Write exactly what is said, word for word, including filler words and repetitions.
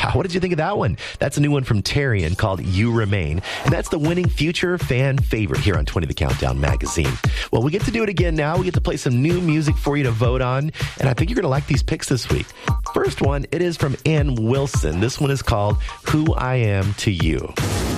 Yeah, what did you think of that one? That's a new one from Tarian called You Remain. And that's the winning future fan favorite here on twenty The Countdown magazine. Well, we get to do it again now. We get to play some new music for you to vote on. And I think you're going to like these picks this week. First one, it is from Ann Wilson. This one is called Who I Am to You.